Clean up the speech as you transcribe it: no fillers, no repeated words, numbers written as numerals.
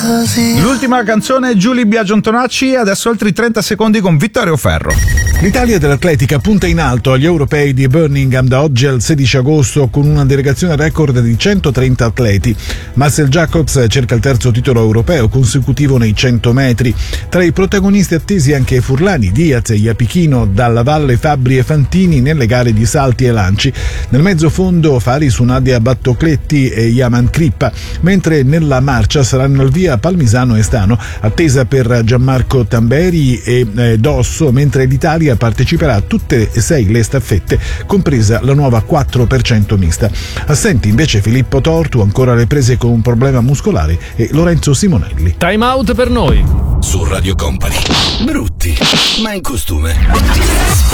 così. L'ultima canzone, Giulia Biagio Antonacci, adesso altri 30 secondi con Vittorio Ferro. L'Italia dell'atletica punta in alto agli europei di Birmingham da oggi al 16 agosto con una delegazione record di 130 atleti. Marcel Jacobs cerca il terzo titolo europeo consecutivo nei 100 metri. Tra i protagonisti attesi anche Furlani, Diaz e Iapichino, Dalla Valle, Fabbri e Fantini nelle gare di salti e lanci. Nel mezzo fondo Faris, Nadia Battocletti e Yaman Crippa, mentre nella marcia saranno al via Palmisano e Stano, attesa per Gianmarco Tamberi e Dosso, mentre l'Italia parteciperà a tutte e 6 le staffette, compresa la nuova 4% mista. Assenti invece Filippo Tortu, ancora alle prese con un problema muscolare, e Lorenzo Simonelli. Time out per noi. Su Radio Company. Brutti, ma in costume.